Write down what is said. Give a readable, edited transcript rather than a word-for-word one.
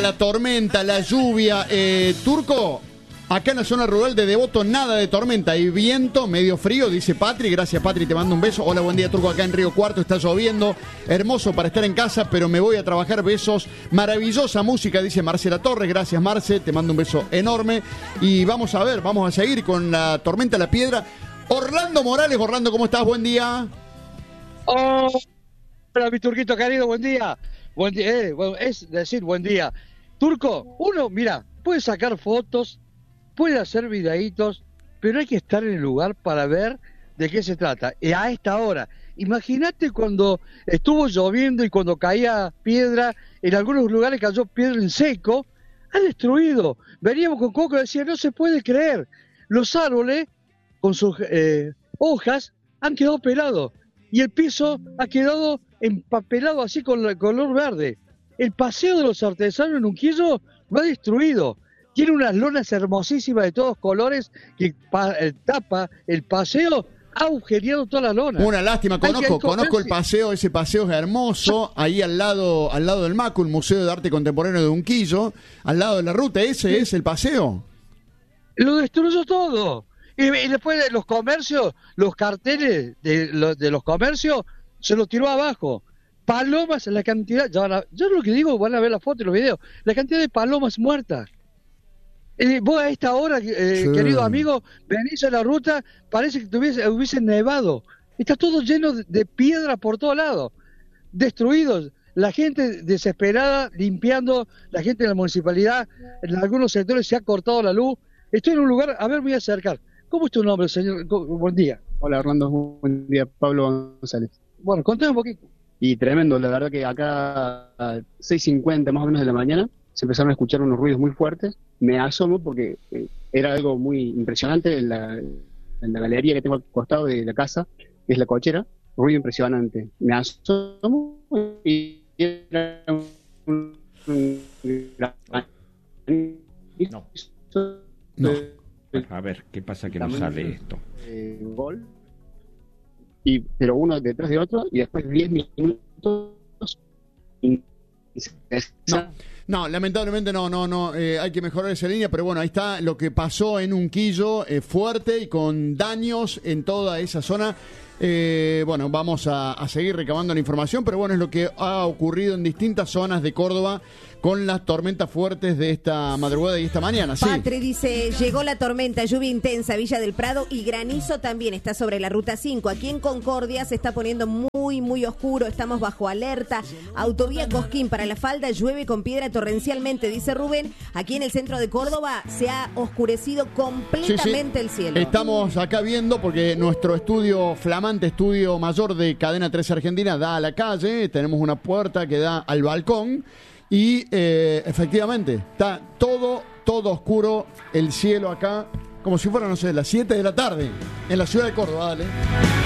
La tormenta, la lluvia, Turco, acá en la zona rural de Devoto nada de tormenta y viento, medio frío, dice Patri. Gracias, Patri, te mando un beso. Hola, buen día, Turco, acá en Río Cuarto está lloviendo, hermoso para estar en casa, pero me voy a trabajar, besos. Maravillosa música, dice Marcela Torres. Gracias, Marce, te mando un beso enorme. Y vamos a ver, vamos a seguir con la tormenta La Piedra. Orlando Morales, Orlando, ¿cómo estás? Buen día. Hola, mi Turquito querido, buen día. Buen día, bueno, es decir, buen día. Turco, uno, mira, puede sacar fotos, puede hacer videitos, pero hay que estar en el lugar para ver de qué se trata. Y a esta hora, imagínate cuando estuvo lloviendo y cuando caía piedra, en algunos lugares cayó piedra en seco, ha destruido. Veníamos con Coco y decía, no se puede creer. Los árboles, con sus hojas, han quedado pelados. Y el piso ha quedado empapelado así con el color verde. El paseo de los artesanos en Unquillo lo ha destruido. Tiene unas lonas hermosísimas de todos colores que tapa el paseo, ha agujereado toda la lona. Una lástima, conozco el paseo, ese paseo es hermoso, ahí al lado del MACU, el Museo de Arte Contemporáneo de Unquillo, al lado de la ruta, ese es el paseo. Lo destruyó todo. Y después de los comercios, los carteles de los comercios, se los tiró abajo. Palomas, la cantidad, yo lo que digo, van a ver las fotos y los videos, la cantidad de palomas muertas. Vos a esta hora, sí, querido amigo, venís a la ruta, parece que hubiese nevado. Está todo lleno de piedra por todos lados, destruidos. La gente desesperada, limpiando, la gente de la municipalidad, en algunos sectores se ha cortado la luz. Estoy en un lugar, a ver, voy a acercar. ¿Cómo es tu nombre, señor? Buen día. Hola, Orlando, buen día. Pablo González. Bueno, contame un poquito. Y tremendo, la verdad que acá a 6:50 más o menos de la mañana se empezaron a escuchar unos ruidos muy fuertes. Me asomo porque era algo muy impresionante en la galería que tengo al costado de la casa, que es la cochera. Ruido impresionante. Me asomo y era un No. A ver, ¿qué pasa que no sale esto? Gol. Pero uno detrás de otro y después 10 minutos No, lamentablemente no, hay que mejorar esa línea, pero bueno, ahí está lo que pasó en Unquillo, fuerte y con daños en toda esa zona. Bueno, vamos a seguir recabando la información, pero bueno, es lo que ha ocurrido en distintas zonas de Córdoba con las tormentas fuertes de esta madrugada y esta mañana. Sí. Patri dice, llegó la tormenta, lluvia intensa, Villa del Prado y granizo también está sobre la Ruta 5. Aquí en Concordia se está poniendo muy oscuro, estamos bajo alerta. Autovía Cosquín para la Falda, llueve con piedra torrencialmente, dice Rubén. Aquí en el centro de Córdoba se ha oscurecido completamente el cielo. Estamos acá viendo porque nuestro flamante estudio mayor de Cadena 13 Argentina da a la calle, tenemos una puerta que da al balcón. Y efectivamente, está todo oscuro, el cielo acá, como si fuera, no sé, las 7 de la tarde, en la ciudad de Córdoba, dale.